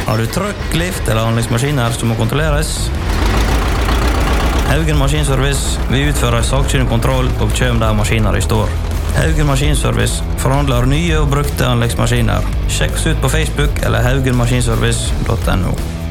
Har du trøkk, lift eller anleggsmaskiner som må kontrolleres? Haugen Maskinservice vil utføre saksynlig kontroll og kjøm der maskiner i står. Haugen Maskinservice forhandler nye og brukte anleggsmaskiner. Sjekk oss ut på Facebook eller haugenmaskinservice.no.